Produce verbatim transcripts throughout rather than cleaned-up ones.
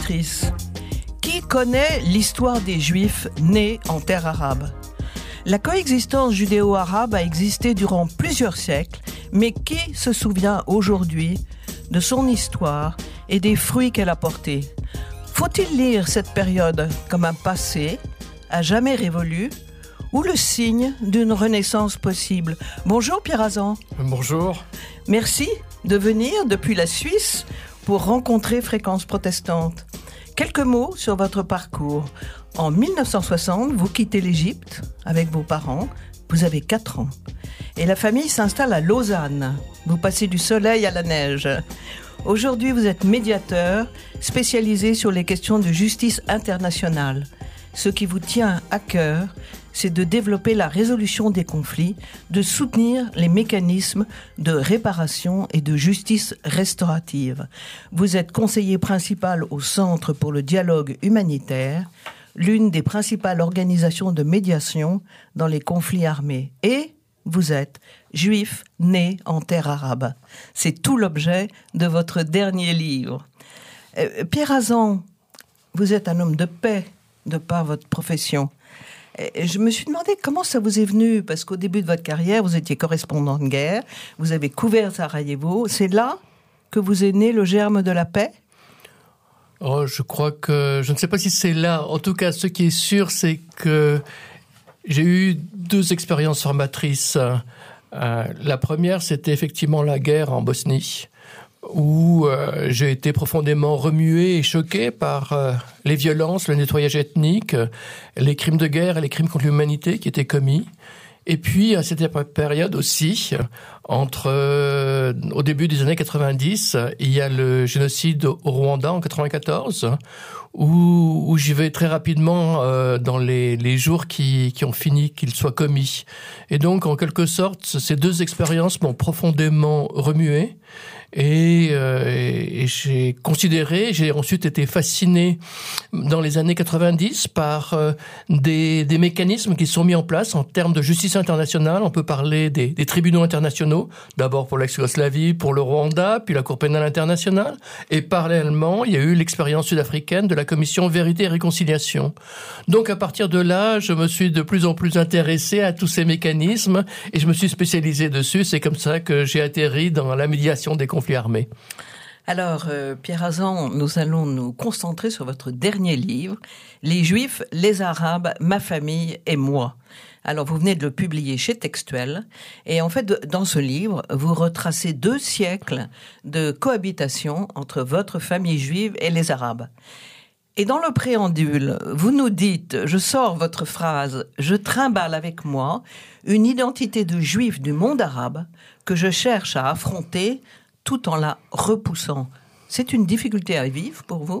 auditrice, qui connaît l'histoire des Juifs nés en terre arabe? La coexistence judéo-arabe a existé durant plusieurs siècles, mais qui se souvient aujourd'hui de son histoire et des fruits qu'elle a portés? Faut-il lire cette période comme un passé, à jamais révolu, ou le signe d'une renaissance possible? Bonjour Pierre Azan. Bonjour. Merci de venir depuis la Suisse pour rencontrer Fréquence Protestante. Quelques mots sur votre parcours. En mille neuf cent soixante, vous quittez l'Égypte avec vos parents. Vous avez quatre ans. Et la famille s'installe à Lausanne. Vous passez du soleil à la neige. Aujourd'hui, vous êtes médiateur spécialisé sur les questions de justice internationale. Ce qui vous tient à cœur, c'est de développer la résolution des conflits, de soutenir les mécanismes de réparation et de justice restaurative. Vous êtes conseiller principal au Centre pour le dialogue humanitaire, l'une des principales organisations de médiation dans les conflits armés. Et vous êtes juif né en terre arabe. C'est tout l'objet de votre dernier livre. Euh, Pierre Azan, vous êtes un homme de paix de par votre profession. Et je me suis demandé comment ça vous est venu, parce qu'au début de votre carrière, vous étiez correspondant de guerre, vous avez couvert Sarajevo. C'est là que vous est né le germe de la paix? Oh, je crois que... Je ne sais pas si c'est là. En tout cas, ce qui est sûr, c'est que j'ai eu deux expériences formatrices. Euh, la première, c'était effectivement la guerre en Bosnie, où euh, j'ai été profondément remué et choqué par euh, les violences, le nettoyage ethnique, euh, les crimes de guerre et les crimes contre l'humanité qui étaient commis. Et puis, à cette période aussi, entre euh, au début des années quatre-vingt-dix, il y a le génocide au Rwanda en quatre-vingt-quatorze, où, où j'y vais très rapidement euh, dans les, les jours qui, qui ont fini qu'il soit commis. Et donc, en quelque sorte, ces deux expériences m'ont profondément remué. Et, euh, et j'ai considéré, j'ai ensuite été fasciné dans les années quatre-vingt-dix par euh, des, des mécanismes qui sont mis en place en termes de justice internationale. On peut parler des, des tribunaux internationaux, d'abord pour l'ex-Yougoslavie, pour le Rwanda, puis la Cour pénale internationale. Et parallèlement, il y a eu l'expérience sud-africaine de la Commission Vérité et Réconciliation. Donc à partir de là, je me suis de plus en plus intéressé à tous ces mécanismes et je me suis spécialisé dessus. C'est comme ça que j'ai atterri dans la médiation des conflits armés. Alors, euh, Pierre Azan, nous allons nous concentrer sur votre dernier livre, Les Juifs, les Arabes, ma famille et moi. Alors, vous venez de le publier chez Textuel. Et en fait, dans ce livre, vous retracez deux siècles de cohabitation entre votre famille juive et les Arabes. Et dans le préambule, vous nous dites, je sors votre phrase, je trimballe avec moi une identité de juif du monde arabe que je cherche à affronter tout en la repoussant. C'est une difficulté à vivre pour vous ?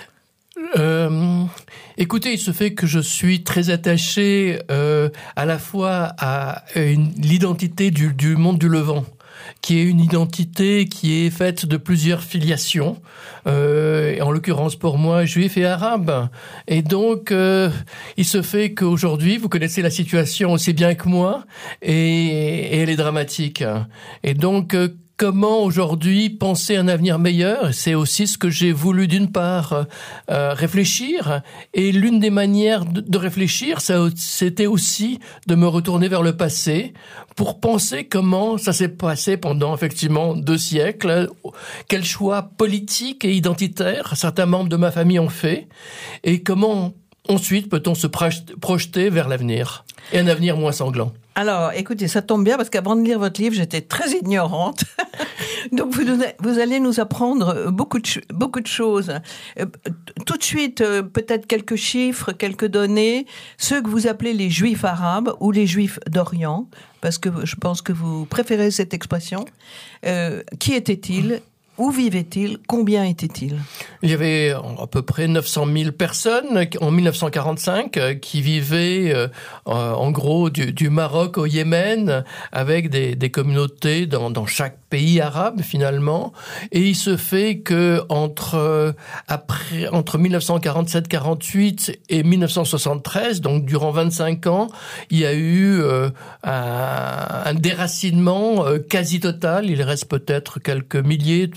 Euh, écoutez, il se fait que je suis très attaché euh, à la fois à une, l'identité du, du monde du Levant, qui est une identité qui est faite de plusieurs filiations, euh, en l'occurrence pour moi, juif et arabe. Et donc, euh, il se fait qu'aujourd'hui, vous connaissez la situation aussi bien que moi, et, et elle est dramatique. Et donc, euh, comment aujourd'hui penser un avenir meilleur? C'est aussi ce que j'ai voulu d'une part euh, réfléchir, et l'une des manières de, de réfléchir, ça, c'était aussi de me retourner vers le passé pour penser comment ça s'est passé pendant effectivement deux siècles, quels choix politiques et identitaires certains membres de ma famille ont fait, et comment ensuite peut-on se projeter vers l'avenir, et un avenir moins sanglant. Alors, écoutez, ça tombe bien parce qu'avant de lire votre livre, j'étais très ignorante. Donc, vous, vous allez nous apprendre beaucoup de, beaucoup de choses. Tout de suite, peut-être quelques chiffres, quelques données. Ceux que vous appelez les Juifs arabes ou les Juifs d'Orient, parce que je pense que vous préférez cette expression. Euh, qui étaient-ils ? Où vivaient-ils? Combien étaient-ils? Il y avait à peu près neuf cent mille personnes en mille neuf cent quarante-cinq qui vivaient euh, en gros du, du Maroc au Yémen, avec des, des communautés dans, dans chaque pays arabe finalement. Et il se fait que entre euh, après entre mille neuf cent quarante-sept quarante-huit et mille neuf cent soixante-treize, donc durant vingt-cinq ans, il y a eu euh, un, un déracinement euh, quasi total. Il reste peut-être quelques milliers,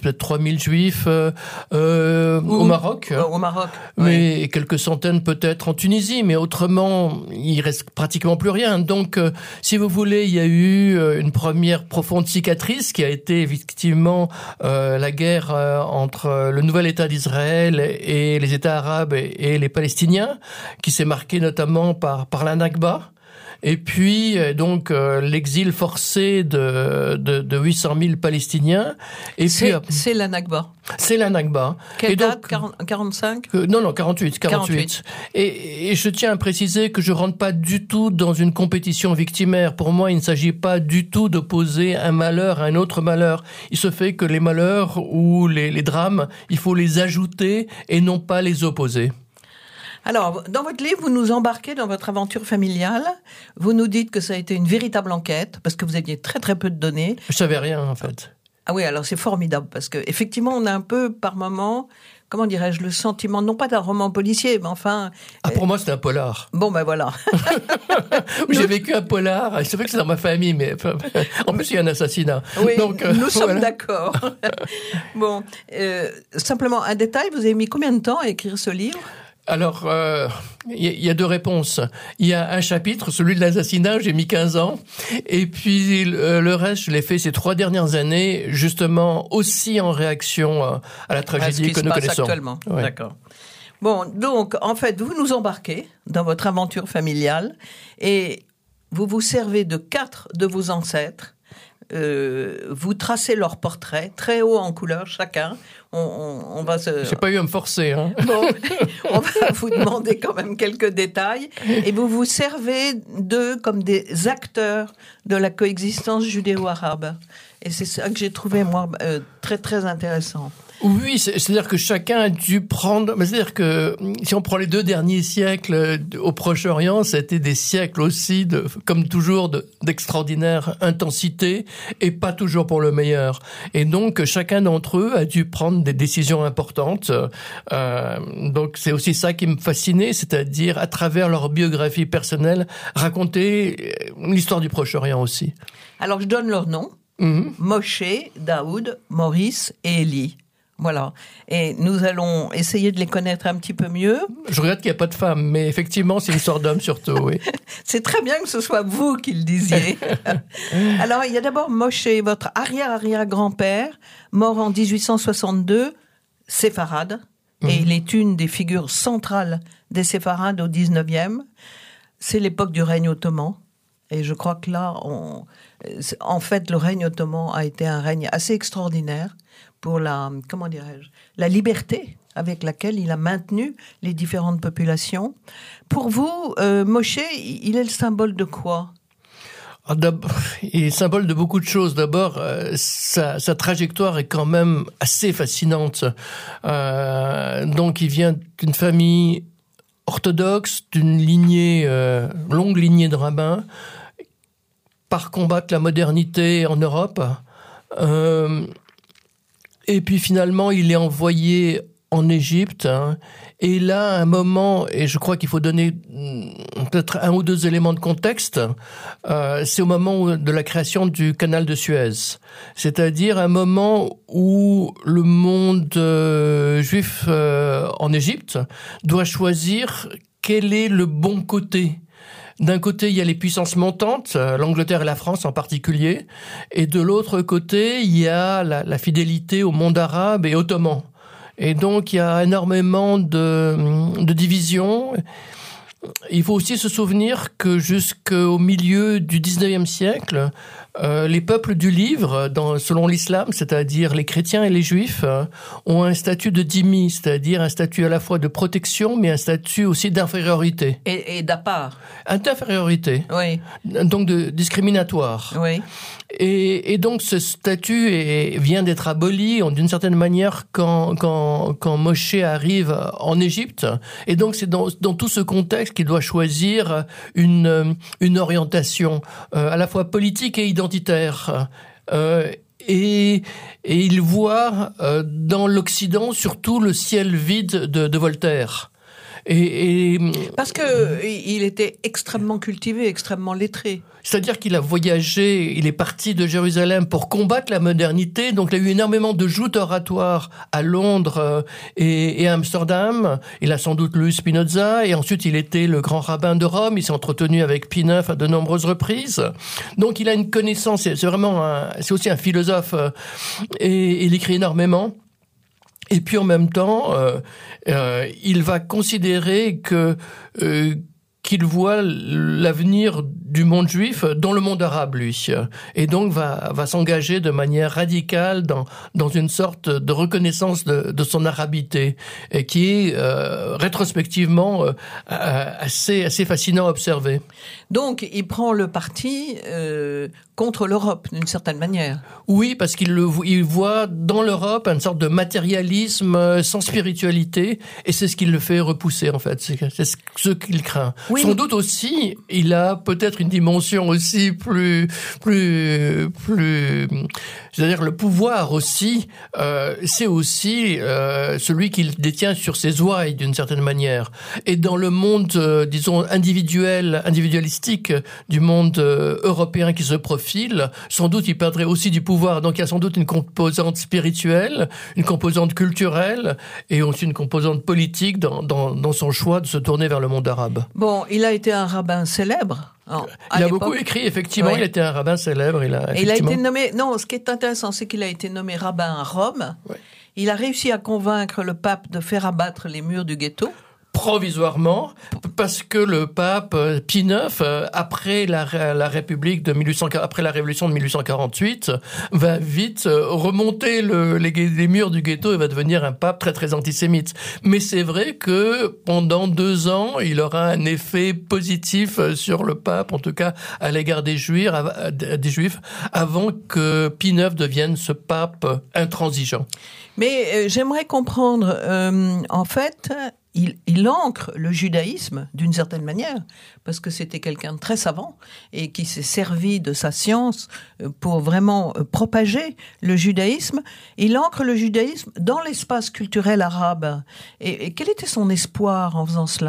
peut-être trois mille juifs euh, euh, au Maroc. Euh, au Maroc. Mais oui. quelques centaines peut-être en Tunisie, mais autrement, il reste pratiquement plus rien. Donc, euh, si vous voulez, il y a eu euh, une première profonde cicatrice qui a été effectivement euh, la guerre euh, entre le nouvel État d'Israël et les États arabes et, et les Palestiniens, qui s'est marquée notamment par, par la Nakba. Et puis donc euh, l'exil forcé de, de, de huit cent mille Palestiniens. Et c'est, puis c'est la Nakba. C'est la Nakba. Quelle et date? donc, quarante, quarante-cinq euh, Non, non, quarante-huit. quarante-huit. quarante-huit. Et, et je tiens à préciser que je rentre pas du tout dans une compétition victimaire. Pour moi, il ne s'agit pas du tout d'opposer un malheur à un autre malheur. Il se fait que les malheurs ou les, les drames, il faut les ajouter et non pas les opposer. Alors, dans votre livre, vous nous embarquez dans votre aventure familiale. Vous nous dites que ça a été une véritable enquête, parce que vous aviez très très peu de données. Je savais rien, en fait. Ah oui, alors c'est formidable, parce que effectivement, on a un peu, par moment, comment dirais-je, le sentiment, non pas d'un roman policier, mais enfin... Ah, pour euh... moi, c'était un polar. Bon, ben voilà. J'ai vécu un polar. C'est vrai que c'est dans ma famille, mais en plus, il y a un assassinat. Oui, Donc, euh, nous sommes voilà. d'accord. Bon, euh, simplement un détail, vous avez mis combien de temps à écrire ce livre ? Alors, il euh, y, y a deux réponses. Il y a un chapitre, celui de l'assassinat, j'ai mis quinze ans. Et puis, le, le reste, je l'ai fait ces trois dernières années, justement, aussi en réaction à la tragédie que nous connaissons. Ce qui se passe actuellement. Ouais. D'accord. Bon, donc, en fait, vous nous embarquez dans votre aventure familiale et vous vous servez de quatre de vos ancêtres. Euh, vous tracez leur portrait très haut en couleur chacun. On, on, on va se... J'ai pas eu à me forcer. Hein. Bon, on va vous demander quand même quelques détails. Et vous vous servez d'eux comme des acteurs de la coexistence judéo-arabe. Et c'est ça que j'ai trouvé, moi, euh, très, très intéressant. Oui, c'est-à-dire que chacun a dû prendre... C'est-à-dire que si on prend les deux derniers siècles au Proche-Orient, c'était des siècles aussi, de, comme toujours, de, d'extraordinaire intensité et pas toujours pour le meilleur. Et donc, chacun d'entre eux a dû prendre des décisions importantes. Euh, donc, c'est aussi ça qui me fascinait, c'est-à-dire, à travers leur biographie personnelle, raconter l'histoire du Proche-Orient aussi. Alors, je donne leurs noms. Mm-hmm. Moshe, Daoud, Maurice et Élie. Voilà. Et nous allons essayer de les connaître un petit peu mieux. Je regrette qu'il n'y a pas de femmes, mais effectivement, c'est une histoire d'homme surtout, oui. C'est très bien que ce soit vous qui le disiez. Alors, il y a d'abord Moshe, votre arrière-arrière-grand-père, mort en dix-huit cent soixante-deux, séfarade. Mmh. Et il est une des figures centrales des séfarades au dix-neuvième. C'est l'époque du règne ottoman. Et je crois que là, on... en fait, le règne ottoman a été un règne assez extraordinaire pour la, comment dirais-je, la liberté avec laquelle il a maintenu les différentes populations. Pour vous, euh, Moshe, il est le symbole de quoi ? Ah, il est symbole de beaucoup de choses. D'abord, euh, sa, sa trajectoire est quand même assez fascinante. Euh, donc, il vient d'une famille orthodoxe, d'une lignée, euh, longue lignée de rabbins, par combattre la modernité en Europe. Euh, et puis finalement, il est envoyé en Égypte. Hein, et là, à un moment, et je crois qu'il faut donner peut-être un ou deux éléments de contexte, euh, c'est au moment de la création du canal de Suez. C'est-à-dire un moment où le monde euh, juif euh, en Égypte doit choisir quel est le bon côté. D'un côté, il y a les puissances montantes, l'Angleterre et la France en particulier, et de l'autre côté, il y a la, la fidélité au monde arabe et ottoman. Et donc, il y a énormément de, de divisions. Il faut aussi se souvenir que jusqu'au milieu du dix-neuvième siècle, euh, les peuples du livre, dans, selon l'islam, c'est-à-dire les chrétiens et les juifs, euh, ont un statut de dhimmi, c'est-à-dire un statut à la fois de protection, mais un statut aussi d'infériorité. Et, et d'appart. D'infériorité. Oui. Donc de discriminatoire. Oui. Et, et donc ce statut est, vient d'être aboli d'une certaine manière quand, quand, quand Moshe arrive en Égypte. Et donc c'est dans, dans tout ce contexte qu'il doit choisir une, une orientation euh, à la fois politique et identitaire. Euh, et, et il voit euh, dans l'Occident surtout le ciel vide de, de Voltaire. Et, et parce que il était extrêmement cultivé, extrêmement lettré. C'est-à-dire qu'il a voyagé, il est parti de Jérusalem pour combattre la modernité, donc il a eu énormément de joutes oratoires à Londres et, et à Amsterdam. Il a sans doute lu Spinoza, et ensuite il était le grand rabbin de Rome, il s'est entretenu avec Pie neuf à de nombreuses reprises. Donc il a une connaissance, c'est vraiment un, c'est aussi un philosophe, et, et il écrit énormément. Et puis en même temps, euh, euh, il va considérer que euh, qu'il voit l'avenir du monde juif dans le monde arabe, lui. Et donc va, va s'engager de manière radicale dans, dans une sorte de reconnaissance de, de son arabité, et qui est euh, rétrospectivement euh, assez, assez fascinant à observer. Donc, il prend le parti euh, contre l'Europe, d'une certaine manière. Oui, parce qu'il le, il voit dans l'Europe une sorte de matérialisme sans spiritualité, et c'est ce qui le fait repousser, en fait. C'est, c'est ce qu'il craint. Oui, Sans mais... doute aussi, il a peut-être une dimension aussi plus, plus, plus, c'est-à-dire le pouvoir aussi, euh, c'est aussi euh, celui qu'il détient sur ses ouailles, d'une certaine manière. Et dans le monde, euh, disons, individuel, individualistique du monde euh, européen qui se profile, sans doute il perdrait aussi du pouvoir. Donc il y a sans doute une composante spirituelle, une composante culturelle, et aussi une composante politique dans, dans, dans son choix de se tourner vers le monde arabe. Bon, il a été un rabbin célèbre. Oh, il a l'époque. beaucoup écrit, effectivement. Oui. Il était un rabbin célèbre. Il a, Et il a été nommé. Non, ce qui est intéressant, c'est qu'il a été nommé rabbin à Rome. Oui. Il a réussi à convaincre le pape de faire abattre les murs du ghetto. Provisoirement, parce que le pape Pie neuf, après la, la République de mille huit cents, après la Révolution de mille huit cent quarante-huit, va vite remonter le, les, les murs du ghetto et va devenir un pape très très antisémite. Mais c'est vrai que pendant deux ans, il aura un effet positif sur le pape, en tout cas à l'égard des Juifs, des Juifs, avant que Pie neuf devienne ce pape intransigeant. Mais euh, j'aimerais comprendre, euh, en fait. Il, il ancre le judaïsme d'une certaine manière, parce que c'était quelqu'un de très savant et qui s'est servi de sa science pour vraiment propager le judaïsme. Il ancre le judaïsme dans l'espace culturel arabe. Et, et quel était son espoir en faisant cela ?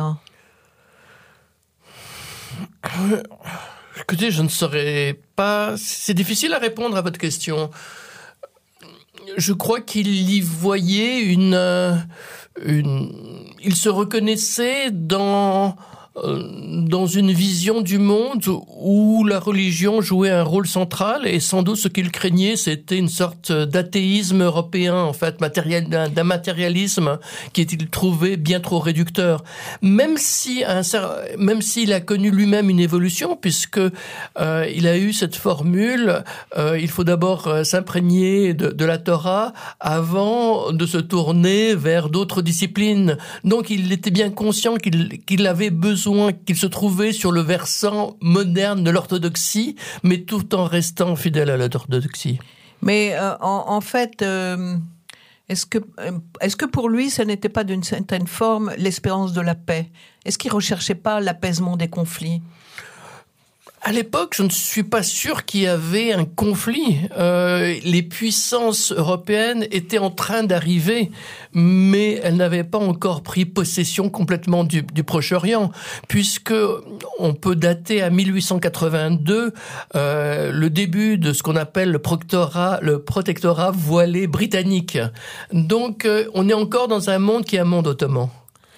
Écoutez, je ne saurais pas... C'est difficile à répondre à votre question. Je crois qu'il y voyait une... une... Il se reconnaissait dans, euh, dans une vision du monde où la religion jouait un rôle central, et sans doute ce qu'il craignait, c'était une sorte d'athéisme européen, en fait, matériel, d'un, d'un matérialisme qui est-il trouvé bien trop réducteur. Même si, un, même s'il a connu lui-même une évolution, puisque euh, il a eu cette formule, euh, il faut d'abord euh, s'imprégner de, de la Torah avant de se tourner vers d'autres disciplines. Donc il était bien conscient qu'il, qu'il avait besoin, qu'il se trouvait sur le versant moderne de l'orthodoxie, mais tout en restant fidèle à l'orthodoxie. Mais euh, en, en fait, euh, est-ce que, est-ce que pour lui, ça n'était pas d'une certaine forme l'espérance de la paix ? Est-ce qu'il ne recherchait pas l'apaisement des conflits ? À l'époque, je ne suis pas sûr qu'il y avait un conflit. Euh, les puissances européennes étaient en train d'arriver, mais elles n'avaient pas encore pris possession complètement du, du Proche-Orient, puisque on peut dater à mille huit cent quatre-vingt-deux euh, le début de ce qu'on appelle le protectorat, le protectorat voilé britannique. Donc, euh, on est encore dans un monde qui est un monde ottoman.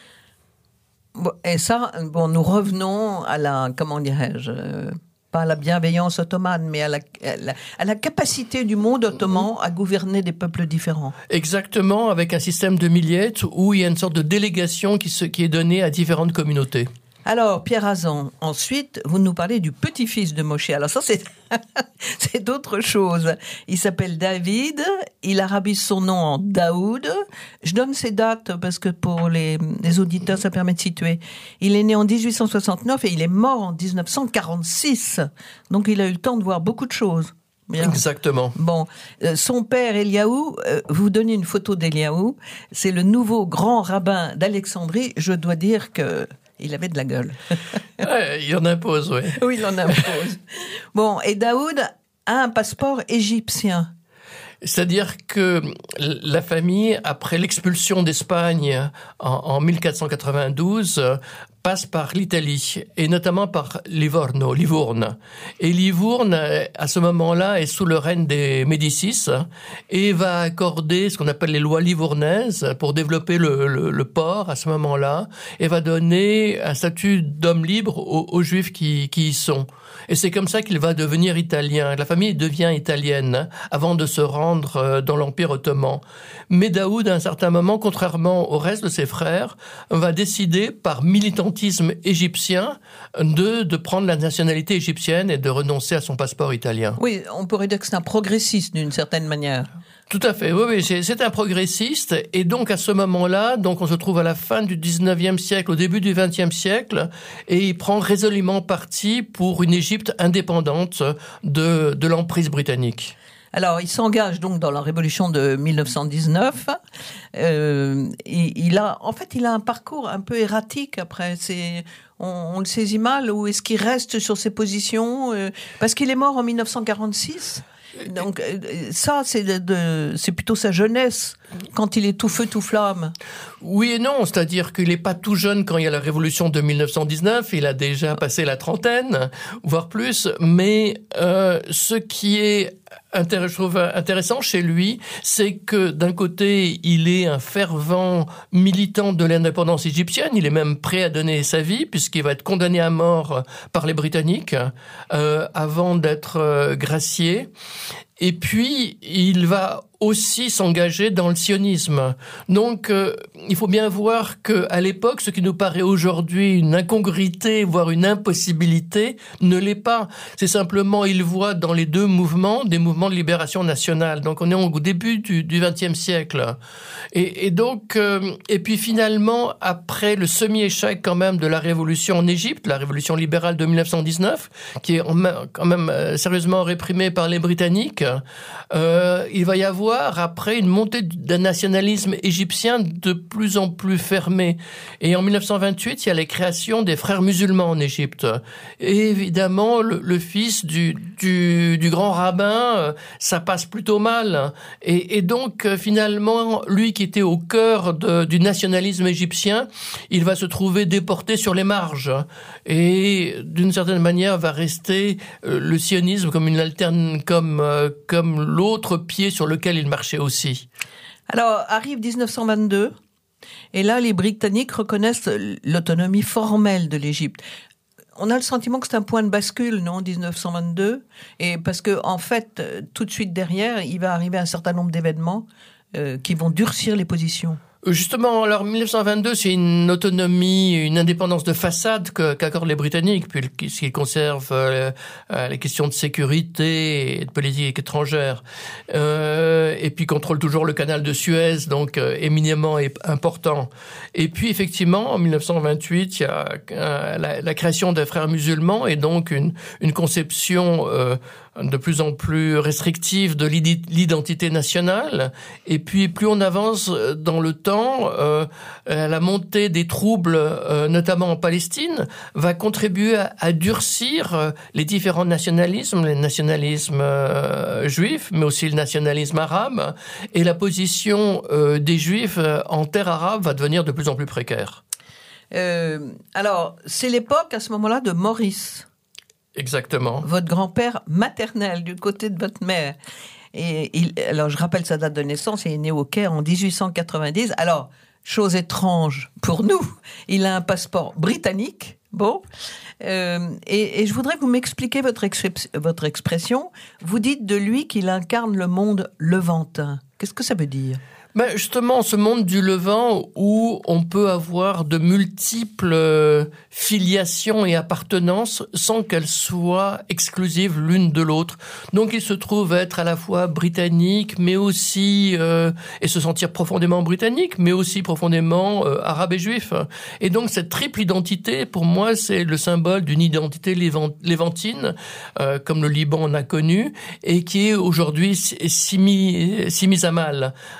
Et ça, bon, nous revenons à la, comment dirais-je, euh, pas à la bienveillance ottomane, mais à la, à la, à la capacité du monde ottoman à gouverner des peuples différents. Exactement, avec un système de milliettes où il y a une sorte de délégation qui, se, qui est donnée à différentes communautés. Alors, Pierre Hazan, ensuite, vous nous parlez du petit-fils de Moshe. Alors ça, c'est, c'est d'autres choses. Il s'appelle David, il arabise son nom en Daoud. Je donne ces dates parce que pour les, les auditeurs, ça permet de situer. Il est né en dix-huit cent soixante-neuf et il est mort en dix-neuf cent quarante-six. Donc, il a eu le temps de voir beaucoup de choses. Bien. Exactement. Bon, euh, son père Eliaou, euh, vous donnez une photo d'Eliaou. C'est le nouveau grand rabbin d'Alexandrie. Je dois dire que il avait de la gueule. Ouais, il en impose, oui. Oui, il en impose. Bon, et Daoud a un passeport égyptien. C'est-à-dire que la famille, après l'expulsion d'Espagne en, en mille quatre cent quatre-vingt-douze, passe par l'Italie, et notamment par Livorno, Livourne. Et Livourne, à ce moment-là, est sous le règne des Médicis, et va accorder ce qu'on appelle les lois livournaises pour développer le, le, le port à ce moment-là, et va donner un statut d'homme libre aux, aux Juifs qui, qui y sont. Et c'est comme ça qu'il va devenir italien. La famille devient italienne avant de se rendre dans l'Empire ottoman. Mais Daoud, à un certain moment, contrairement au reste de ses frères, va décider par militantisme égyptien de, de prendre la nationalité égyptienne et de renoncer à son passeport italien. Oui, on pourrait dire que c'est un progressiste d'une certaine manière. Tout à fait, oui, oui, c'est, c'est un progressiste, et donc à ce moment-là, donc on se trouve à la fin du dix-neuvième siècle, au début du vingtième siècle, et il prend résolument parti pour une Égypte indépendante de, de l'emprise britannique. Alors, il s'engage donc dans la révolution de mille neuf cent dix-neuf. Euh, il, il a, en fait, il a un parcours un peu erratique après. C'est, on, on le saisit mal, ou est-ce qu'il reste sur ses positions euh, parce qu'il est mort en mille neuf cent quarante-six. Donc ça, c'est, de, de, c'est plutôt sa jeunesse, quand il est tout feu, tout flamme. Oui et non, c'est-à-dire qu'il n'est pas tout jeune quand il y a la révolution de mille neuf cent dix-neuf, il a déjà passé la trentaine, voire plus, mais euh, ce qui est Intér- je trouve intéressant chez lui, c'est que d'un côté, il est un fervent militant de l'indépendance égyptienne, il est même prêt à donner sa vie, puisqu'il va être condamné à mort par les Britanniques, euh, avant d'être euh, gracié. Et puis, il va aussi s'engager dans le sionisme. Donc, euh, il faut bien voir qu'à l'époque, ce qui nous paraît aujourd'hui une incongruité, voire une impossibilité, ne l'est pas. C'est simplement, il voit dans les deux mouvements des mouvements de libération nationale. Donc, on est au début du, du vingtième siècle. Et, et donc, euh, et puis finalement, après le semi-échec quand même de la révolution en Égypte, la révolution libérale de mille neuf cent dix-neuf, qui est quand même euh, sérieusement réprimée par les Britanniques, euh, il va y avoir après une montée d'un nationalisme égyptien de plus en plus fermé. Et en mille neuf cent vingt-huit, il y a la création des frères musulmans en Égypte. Et évidemment, le, le fils du, du, du grand rabbin, euh, ça passe plutôt mal. Et, et donc, euh, finalement, lui qui était au cœur de, du nationalisme égyptien, il va se trouver déporté sur les marges. Et d'une certaine manière, va rester euh, le sionisme comme une alterne, comme, euh, comme l'autre pied sur lequel il marchait aussi. Alors, arrive dix-neuf cent vingt-deux, et là, les Britanniques reconnaissent l'autonomie formelle de l'Égypte. On a le sentiment que c'est un point de bascule, non, dix-neuf cent vingt-deux, et parce que, en fait, tout de suite derrière, il va arriver un certain nombre d'événements euh, qui vont durcir les positions. Justement, alors mille neuf cent vingt-deux, c'est une autonomie, une indépendance de façade que, qu'accordent les Britanniques, puisqu'ils conservent euh, les questions de sécurité et de politique étrangère, euh, et puis contrôlent toujours le canal de Suez, donc euh, éminemment important. Et puis effectivement, en mille neuf cent vingt-huit, il y a euh, la, la création des frères musulmans, et donc une, une conception euh, de plus en plus restrictive de l'identité nationale. Et puis, plus on avance dans le temps, euh, la montée des troubles, euh, notamment en Palestine, va contribuer à, à durcir les différents nationalismes, les nationalismes euh, juifs, mais aussi le nationalisme arabe. Et la position euh, des Juifs en terre arabe va devenir de plus en plus précaire. Euh, alors, c'est l'époque, à ce moment-là, de Maurice. Exactement. Votre grand-père maternel, du côté de votre mère. Et il, alors, je rappelle sa date de naissance, il est né au Caire en dix-huit cent quatre-vingt-dix. Alors, chose étrange pour nous, il a un passeport britannique. Bon. Euh, et, et je voudrais que vous m'expliquiez votre, excep- votre expression. Vous dites de lui qu'il incarne le monde levantin. Qu'est-ce que ça veut dire ? Ben justement, ce monde du Levant où on peut avoir de multiples filiations et appartenances sans qu'elles soient exclusives l'une de l'autre. Donc il se trouve être à la fois britannique, mais aussi, euh, et se sentir profondément britannique, mais aussi profondément euh, arabe et juif. Et donc cette triple identité, pour moi, c'est le symbole d'une identité lévant- lévantine, euh, comme le Liban en a connu, et qui est aujourd'hui si, si, mis, si mise à mal. Et, Et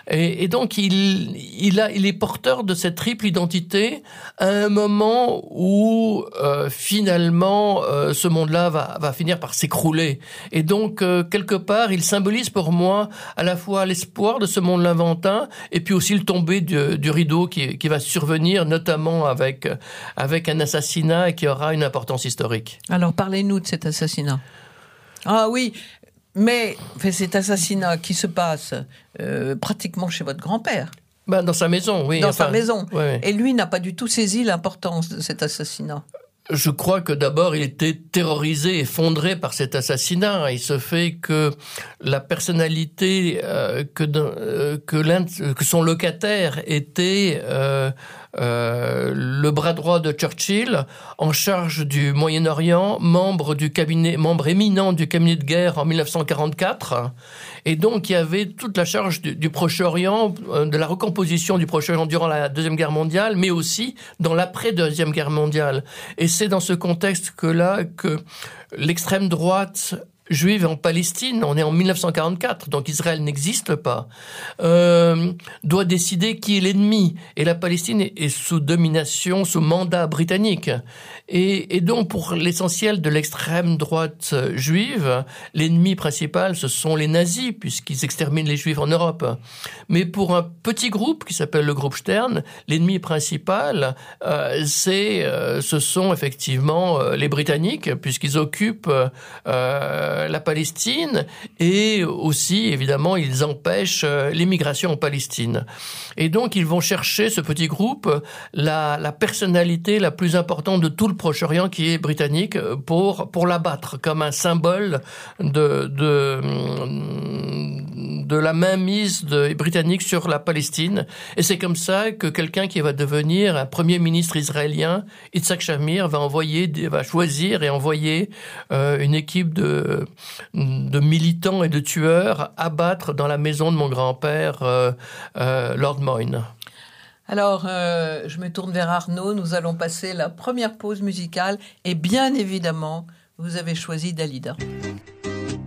donc, il, il, a, il est porteur de cette triple identité à un moment où, euh, finalement, euh, ce monde-là va, va finir par s'écrouler. Et donc, euh, quelque part, il symbolise pour moi à la fois l'espoir de ce monde lointain et puis aussi le tomber du, du rideau qui, qui va survenir, notamment avec, avec un assassinat qui aura une importance historique. Alors, parlez-nous de cet assassinat. Ah oui, mais enfin, cet assassinat qui se passe euh, pratiquement chez votre grand-père. Ben, dans sa maison, oui. Dans enfin, sa maison. Ouais. Et lui n'a pas du tout saisi l'importance de cet assassinat. Je crois que d'abord, il était terrorisé, effondré par cet assassinat. Il se fait que la personnalité euh, que, euh, que, l'un, que son locataire était euh, euh, le bras droit de Churchill, en charge du Moyen-Orient, membre du cabinet, membre éminent du cabinet de guerre en dix-neuf cent quarante-quatre. Et donc, il y avait toute la charge du, du Proche-Orient, euh, de la recomposition du Proche-Orient durant la Deuxième Guerre mondiale, mais aussi dans l'après-Deuxième Guerre mondiale. Et c'est dans ce contexte que là, que l'extrême droite juive en Palestine, on est en dix-neuf cent quarante-quatre, donc Israël n'existe pas, euh, doit décider qui est l'ennemi. Et la Palestine est, est sous domination, sous mandat britannique. Et, et donc, pour l'essentiel de l'extrême droite juive, l'ennemi principal, ce sont les nazis, puisqu'ils exterminent les juifs en Europe. Mais pour un petit groupe qui s'appelle le groupe Stern, l'ennemi principal, euh, c'est, euh, ce sont effectivement euh, les Britanniques, puisqu'ils occupent euh, la Palestine et aussi, évidemment, ils empêchent l'immigration en Palestine. Et donc, ils vont chercher, ce petit groupe, la, la personnalité la plus importante de tout le Proche-Orient qui est britannique pour, pour l'abattre comme un symbole de, de, de la mainmise de, britannique sur la Palestine. Et c'est comme ça que quelqu'un qui va devenir un premier ministre israélien, Yitzhak Shamir, va envoyer, va choisir et envoyer euh, une équipe de de militants et de tueurs abattre dans la maison de mon grand-père, euh, euh, Lord Moyne. Alors, euh, je me tourne vers Arnaud. Nous allons passer la première pause musicale. Et bien évidemment, vous avez choisi Dalida.